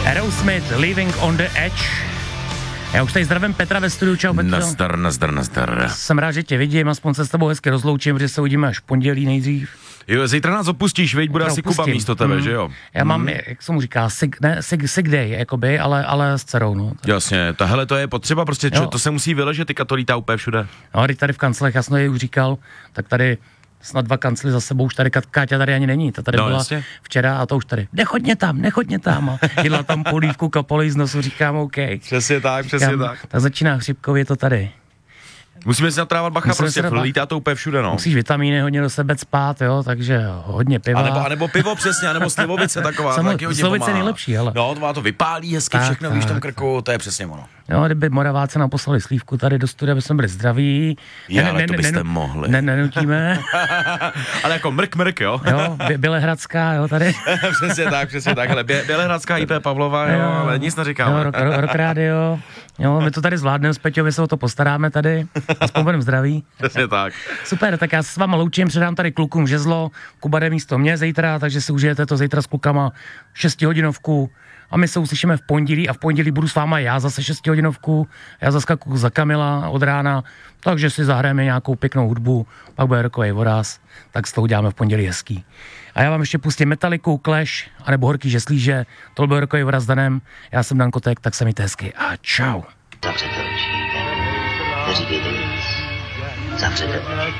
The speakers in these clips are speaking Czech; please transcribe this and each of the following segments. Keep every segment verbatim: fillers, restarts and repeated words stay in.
Aerosmith, Living on the Edge. Já už tady zdravím Petra ve studiu, čau Petro. Nazdar, nazdar, nazdar. Jsem rád, že tě vidím, aspoň se s tebou hezky rozloučím, protože se uvidíme až v pondělí nejdřív. Jo, zítra nás opustíš, veď, bude asi Kuba místo tebe, mm. že jo? Já mám, mm. jak se mu říká, sick, ne, sick, sick day, jakoby, ale, ale s dcerou, no. Jasně, tahle to je potřeba, prostě, čo, to se musí vyležet, ty to lítá úplně všude. No, když tady v kanclech, já jsem jej už říkal, tak tady snad dva kancly za sebou, už tady Káťa tady ani není, ta tady no, byla jasně. Včera a to už tady, nechodně tam, nechodně tam a jedla tam polívku, kapoli z nosu, říkám OK. Přesně tak, přesně říkám, tak. Tak začíná chřipkově to tady. Musíme si natrávat bacha, Musíme prostě lítá to úplně všude, no. Musíš vitamíny hodně do sebe spát, jo, takže hodně piva. A nebo, a nebo pivo přesně, a nebo slivovice taková. Samo, slivovice nejlepší, ale. No, to má to vypálí hezky tak, všechno, tak, víš, tom krku, to je přesně ono. Jo, kdyby Moraváci nám poslali slívku tady do studia, aby jsme byli zdraví. Je, ne, ale ne, to byste ne, mohli. Ne, nenutíme. Ale jako mrk, mrk, jo. Jo, Bělehradská, jo, tady. Přesně tak, přesně tak, ale Bělehradská I P Pavlova, jo, jo, ale nic neříkáme. Jo, rock, rock rádio. Jo, my to tady zvládneme s Peťou, my se o to postaráme tady, aspoň budeme zdraví. Přesně tak. Super, tak já se s váma loučím, předám tady klukům žezlo, Kuba jde místo mě zítra, takže si užijete to zítra s klukama šestihodinovku a my se uslyšíme v pondělí a v pondělí budu s váma já zase šestihodinovku, já zaskakuju za Kamila od rána, takže si zahrajeme nějakou pěknou hudbu, pak bude rokovej voraz, tak s toho uděláme v pondělí hezký. A já vám ještě pustím Metaliku, Clash, anebo Horký žeslíže, to byl rokovej voraz s Danem, já jsem Dan Kotek, tak se mějte hezky a čau. Zavřete oči, neříkejte nic, zavřete oči.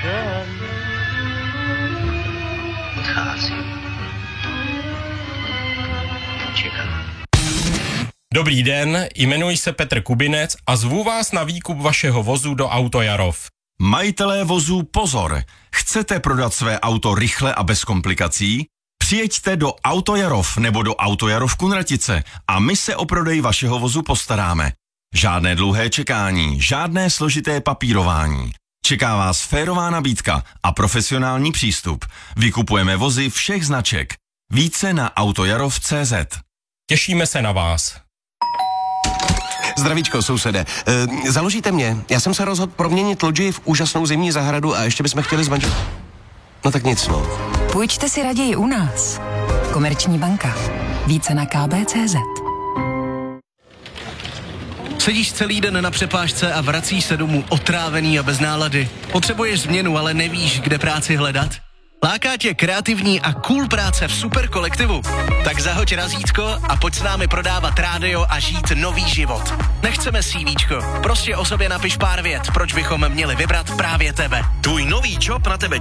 Odchází. Čekám. Dobrý den, jmenuji se Petr Kubinec a zvu vás na výkup vašeho vozu do Autojarov. Majitelé vozů pozor! Chcete prodat své auto rychle a bez komplikací? Přijeďte do Autojarov nebo do Autojarov Kunratice a my se o prodej vašeho vozu postaráme. Žádné dlouhé čekání, žádné složité papírování. Čeká vás férová nabídka a profesionální přístup. Vykupujeme vozy všech značek. Více na autojarov tečka cé zet. Těšíme se na vás. Zdravíčko, sousede. E, založíte mě? Já jsem se rozhodl proměnit loďi v úžasnou zimní zahradu a ještě bychom chtěli zmanžit. No tak nic, no. Půjčte si raději u nás. Komerční banka. Více na ká bé tečka cé zet. Sedíš celý den na přepážce a vracíš se domů otrávený a bez nálady. Potřebuješ změnu, ale nevíš, kde práci hledat? Láká tě kreativní a cool práce v super kolektivu? Tak zahoď razítko a pojď s námi prodávat rádio a žít nový život. Nechceme CVčko, prostě o sobě napiš pár vět, proč bychom měli vybrat právě tebe. Tvůj nový job na tebe